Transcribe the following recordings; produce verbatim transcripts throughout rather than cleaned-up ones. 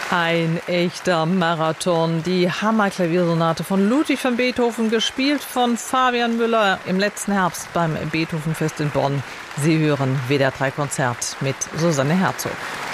Ein echter Marathon. Die Hammerklaviersonate von Ludwig van Beethoven, gespielt von Fabian Müller im letzten Herbst beim Beethovenfest in Bonn. Sie hören W D R drei Konzert mit Susanne Herzog.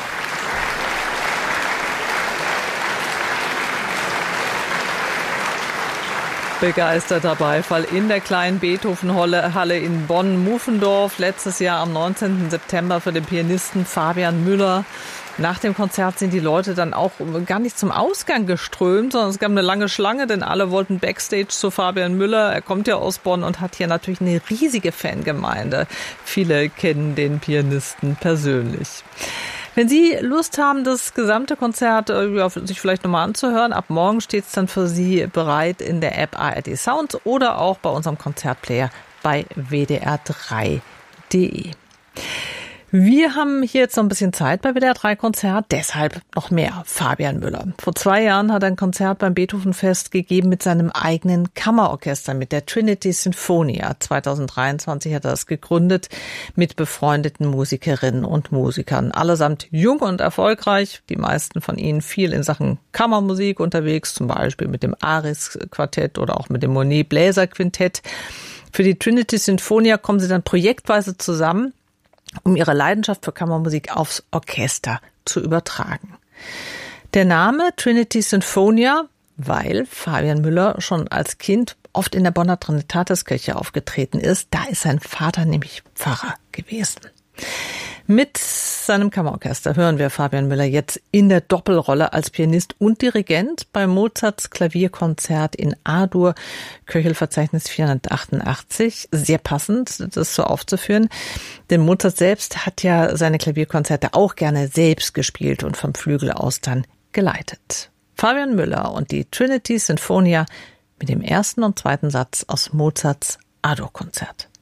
Begeisterter Beifall in der kleinen Beethoven-Halle in Bonn-Mufendorf. Letztes Jahr am neunzehnten September für den Pianisten Fabian Müller. Nach dem Konzert sind die Leute dann auch gar nicht zum Ausgang geströmt, sondern es gab eine lange Schlange, denn alle wollten Backstage zu Fabian Müller. Er kommt ja aus Bonn und hat hier natürlich eine riesige Fangemeinde. Viele kennen den Pianisten persönlich. Wenn Sie Lust haben, das gesamte Konzert ja, sich vielleicht nochmal anzuhören, ab morgen steht es dann für Sie bereit in der App A R D Sounds oder auch bei unserem Konzertplayer bei w d r drei punkt d e. Wir haben hier jetzt noch ein bisschen Zeit bei W D R drei Konzert, deshalb noch mehr Fabian Müller. Vor zwei Jahren hat er ein Konzert beim Beethovenfest gegeben mit seinem eigenen Kammerorchester, mit der Trinity Sinfonia. zweitausenddreiundzwanzig hat er das gegründet mit befreundeten Musikerinnen und Musikern. Allesamt jung und erfolgreich, die meisten von ihnen viel in Sachen Kammermusik unterwegs, zum Beispiel mit dem Aris-Quartett oder auch mit dem Monet-Bläser-Quintett. Für die Trinity Sinfonia kommen sie dann projektweise zusammen, um ihre Leidenschaft für Kammermusik aufs Orchester zu übertragen. Der Name Trinity Sinfonia, weil Fabian Müller schon als Kind oft in der Bonner Trinitatiskirche aufgetreten ist. Da ist sein Vater nämlich Pfarrer gewesen. Mit seinem Kammerorchester hören wir Fabian Müller jetzt in der Doppelrolle als Pianist und Dirigent bei Mozarts Klavierkonzert in A-Dur, Köchelverzeichnis vierhundertachtundachtzig. Sehr passend, das so aufzuführen, denn Mozart selbst hat ja seine Klavierkonzerte auch gerne selbst gespielt und vom Flügel aus dann geleitet. Fabian Müller und die Trinity Sinfonia mit dem ersten und zweiten Satz aus Mozarts A-Dur-Konzert.